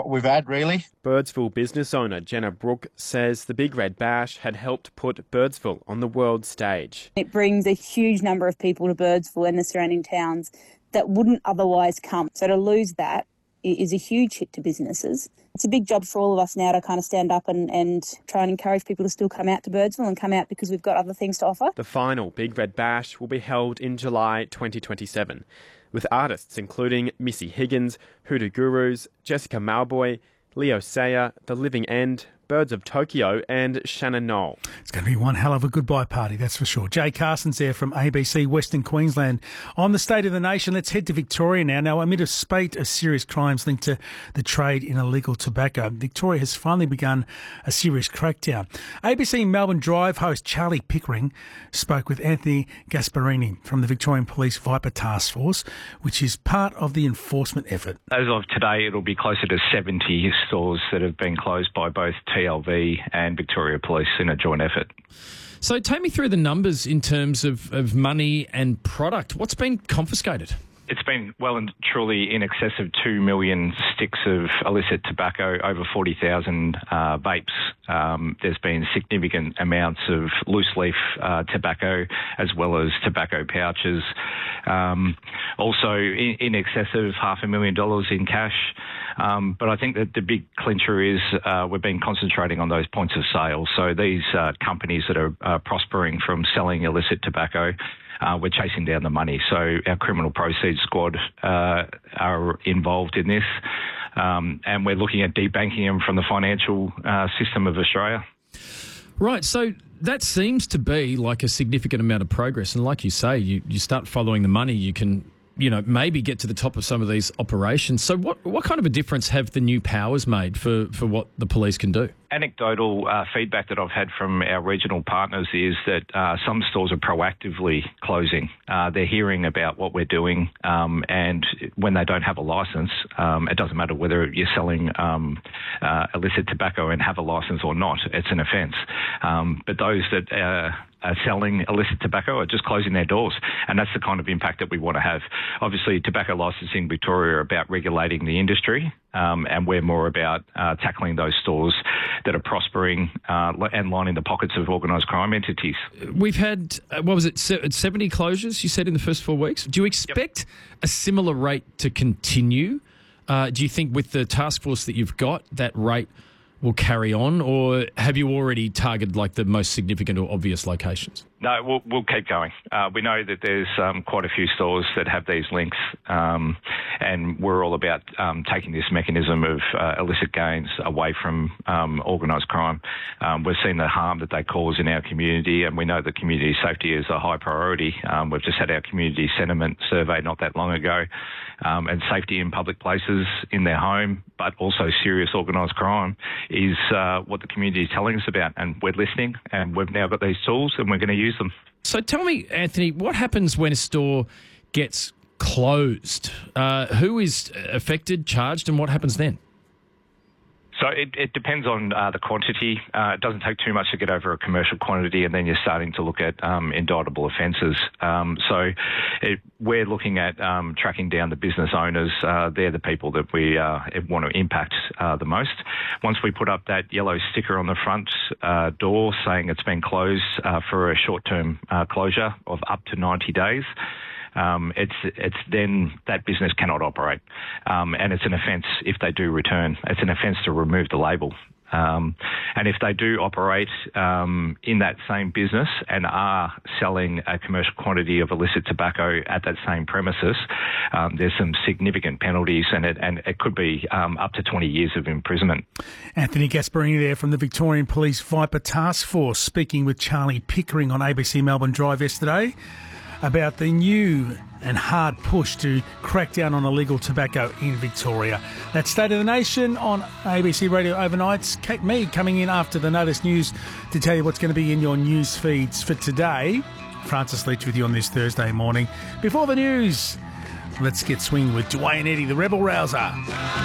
what we've had, really. Birdsville business owner Jenna Brooke says the Big Red Bash had helped put Birdsville on the world stage. It brings a huge number of people to Birdsville and the surrounding towns that wouldn't otherwise come. So to lose that is a huge hit to businesses. It's a big job for all of us now to kind of stand up and try and encourage people to still come out to Birdsville and come out because we've got other things to offer. The final Big Red Bash will be held in July 2027, with artists including Missy Higgins, Hoodoo Gurus, Jessica Malboy, Leo Sayer, The Living End, Birds of Tokyo and Shannon Knoll. It's going to be one hell of a goodbye party, that's for sure. Jay Carson's there from ABC Western Queensland. On the State of the Nation, let's head to Victoria now. Now, amid a spate of serious crimes linked to the trade in illegal tobacco, Victoria has finally begun a serious crackdown. ABC Melbourne Drive host Charlie Pickering spoke with Anthony Gasparini from the Victorian Police Viper Task Force, which is part of the enforcement effort. As of today, it'll be closer to 70 stores that have been closed by both TLV and Victoria Police in a joint effort. So take me through the numbers in terms of money and product. What's been confiscated? It's been well and truly in excess of 2 million sticks of illicit tobacco, over 40,000 vapes. There's been significant amounts of loose leaf tobacco as well as tobacco pouches. Also in excess of $500,000 in cash. But I think that the big clincher is we've been concentrating on those points of sale. So these companies that are prospering from selling illicit tobacco, we're chasing down the money. So our criminal proceeds squad are involved in this, and we're looking at debanking them from the financial system of Australia. Right, so that seems to be like a significant amount of progress. And like you say, you start following the money, you can maybe get to the top of some of these operations. So what kind of a difference have the new powers made for what the police can do? Anecdotal feedback that I've had from our regional partners is that some stores are proactively closing. They're hearing about what we're doing, and when they don't have a licence, it doesn't matter whether you're selling illicit tobacco and have a licence or not, it's an offence. But those that are selling illicit tobacco are just closing their doors, and that's the kind of impact that we want to have. Obviously, Tobacco Licensing Victoria are about regulating the industry, and we're more about tackling those stores that are prospering and lining the pockets of organised crime entities. We've had, 70 closures, you said, in the first 4 weeks. Do you expect a similar rate to continue? Do you think with the task force that you've got, that rate will carry on, or have you already targeted like the most significant or obvious locations? No, we'll keep going. We know that there's quite a few stores that have these links, and we're all about taking this mechanism of illicit gains away from organised crime. We've seen the harm that they cause in our community, and we know that community safety is a high priority. We've just had our community sentiment survey not that long ago, and safety in public places, in their home, but also serious organised crime is what the community is telling us about, and we're listening, and we've now got these tools and we're going to use them. So tell me, Anthony, what happens when a store gets closed? Who is affected, charged, and what happens then? So it depends on the quantity. It doesn't take too much to get over a commercial quantity, and then you're starting to look at indictable offences. We're looking at tracking down the business owners. They're the people that we want to impact the most. Once we put up that yellow sticker on the front door saying it's been closed for a short-term closure of up to 90 days, it's then that business cannot operate, and it's an offence if they do return. It's an offence to remove the label. And if they do operate in that same business and are selling a commercial quantity of illicit tobacco at that same premises, there's some significant penalties, and it could be up to 20 years of imprisonment. Anthony Gasparini there from the Victorian Police Viper Task Force, speaking with Charlie Pickering on ABC Melbourne Drive yesterday about the new and hard push to crack down on illegal tobacco in Victoria. That's State of the Nation on ABC Radio Overnights. Kate Mead coming in after the Notice News to tell you what's going to be in your news feeds for today. Francis Leach with you on this Thursday morning. Before the news, let's get swinging with Dwayne Eddy, the Rebel Rouser.